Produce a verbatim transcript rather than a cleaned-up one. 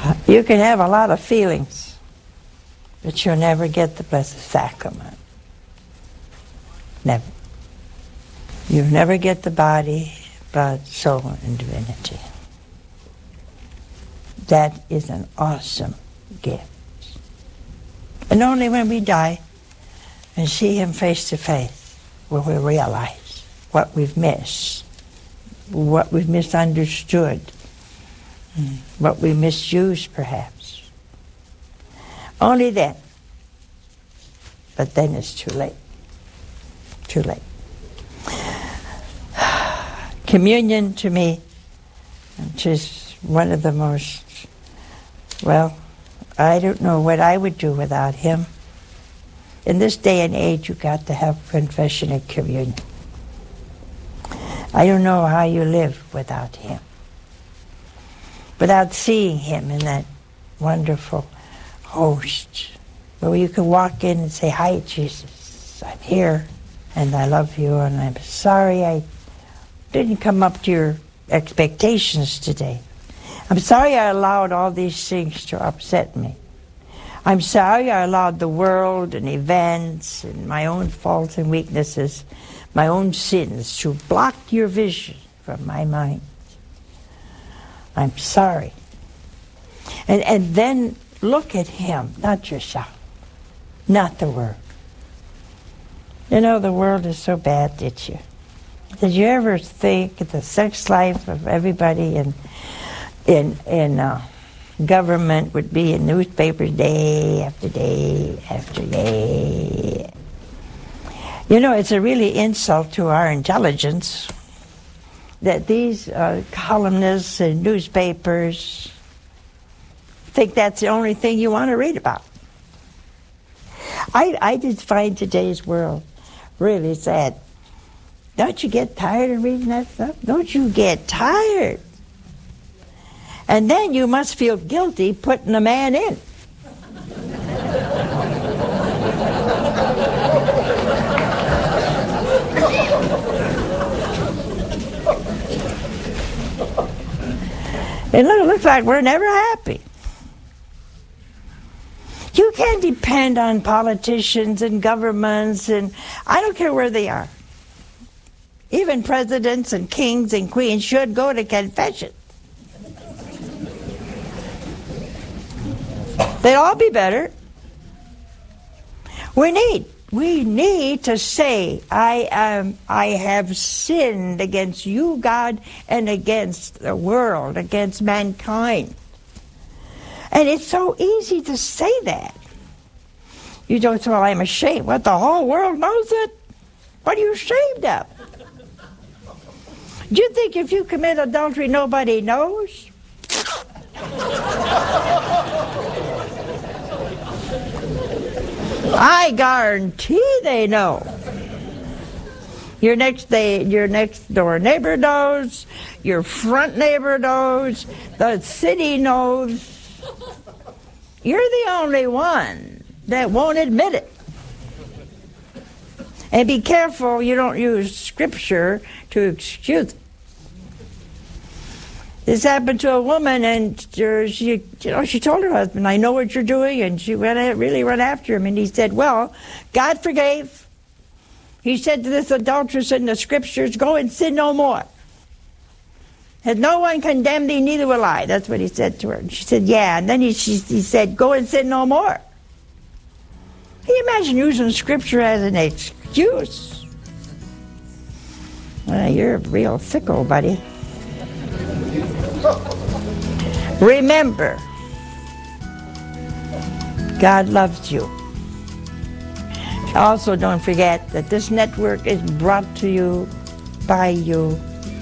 You can have a lot of feelings, but you'll never get the Blessed Sacrament. Never. You'll never get the body, blood, soul, and divinity. That is an awesome gift. And only when we die and see Him face to face will we realize what we've missed, what we've misunderstood, what we misused perhaps. Only then. But then it's too late. Too late. Communion to me, which is one of the most, well, I don't know what I would do without Him. In this day and age, you got to have confession and communion. I don't know how you live without Him. Without seeing Him in that wonderful host, where you can walk in and say, "Hi, Jesus, I'm here, and I love you, and I'm sorry I didn't come up to your expectations today. I'm sorry I allowed all these things to upset me. I'm sorry I allowed the world and events and my own faults and weaknesses, my own sins, to block your vision from my mind. I'm sorry." And, and then look at Him, not yourself, not the world. You know, the world is so bad, did you? Did you ever think the sex life of everybody in in in uh, government would be in newspapers day after day after day? You know, it's a really insult to our intelligence that these uh, columnists and newspapers think that's the only thing you want to read about. I, I just find today's world really sad. Don't you get tired of reading that stuff? Don't you get tired? And then you must feel guilty putting a man in. It looks like we're never happy. You can't depend on politicians and governments, and I don't care where they are. Even presidents and kings and queens should go to confession. They'd all be better. We need, we need to say, I am, I have sinned against you, God, and against the world, against mankind. And it's so easy to say that. You don't say, "Well, I'm ashamed." What, the whole world knows it? What are you ashamed of? Do you think if you commit adultery, nobody knows? I guarantee they know. Your next day, your next door neighbor knows, your front neighbor knows, the city knows. You're the only one that won't admit it. And be careful you don't use Scripture to excuse it. This happened to a woman, and she, you know, she told her husband, "I know what you're doing," and she went really went after him. And he said, "Well, God forgave. He said to this adulteress in the Scriptures, 'Go and sin no more.' Has no one condemned thee, neither will I." That's what he said to her. And she said, "Yeah." And then he, she, he said, "Go and sin no more." Can you imagine using Scripture as an excuse? Well, you're real sicko, buddy. Remember, God loves you. Also, don't forget that this network is brought to you by you